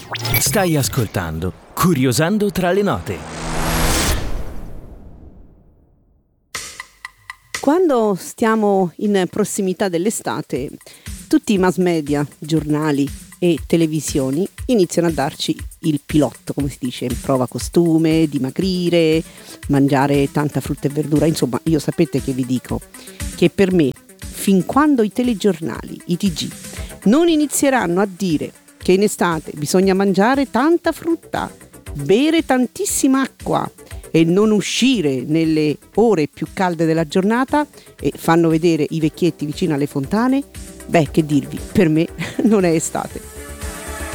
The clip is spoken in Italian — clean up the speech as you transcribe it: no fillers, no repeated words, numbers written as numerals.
Stai ascoltando Curiosando tra le note. Quando stiamo in prossimità dell'estate, tutti i mass media, giornali e televisioni iniziano a darci il pilotto, come si dice, prova costume, dimagrire, mangiare tanta frutta e verdura. Insomma, io sapete che vi dico che per me, fin quando i telegiornali, i TG, non inizieranno a dire che in estate bisogna mangiare tanta frutta, bere tantissima acqua e non uscire nelle ore più calde della giornata e fanno vedere i vecchietti vicino alle fontane, beh, che dirvi, per me non è estate.